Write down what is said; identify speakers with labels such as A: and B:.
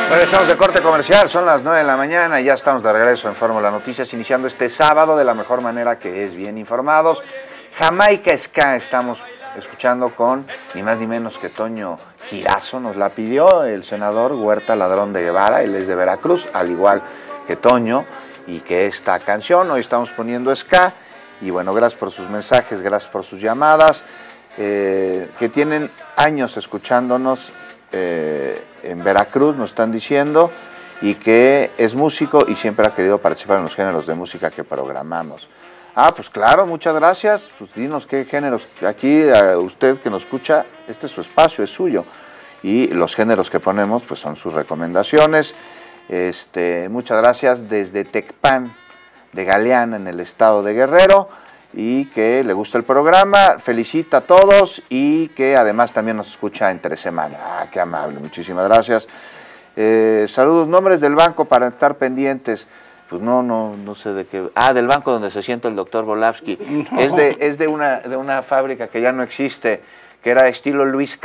A: Regresamos de corte comercial, son las 9 de la mañana y ya estamos de regreso en Fórmula Noticias, iniciando este sábado de la mejor manera, que es bien informados. Jamaica Ska estamos escuchando con ni más ni menos que Toño Girazo. Nos la pidió el senador Huerta Ladrón de Guevara, él es de Veracruz, al igual que Toño, y que esta canción, hoy estamos poniendo ska, y bueno, gracias por sus mensajes, gracias por sus llamadas, que tienen años escuchándonos en Veracruz, nos están diciendo, y que es músico y siempre ha querido participar en los géneros de música que programamos. Ah, pues claro, muchas gracias, pues dinos qué géneros, aquí usted que nos escucha, este es su espacio, es suyo, y los géneros que ponemos pues son sus recomendaciones. Muchas gracias desde Tecpan de Galeana, en el estado de Guerrero, y que le gusta el programa, felicita a todos y que además también nos escucha entre semana. Ah, qué amable, muchísimas gracias. Saludos, nombres del banco para estar pendientes. Pues no sé de qué. Ah, del banco donde se sienta el doctor Volavsky. No. Es de una fábrica que ya no existe, que era estilo Luis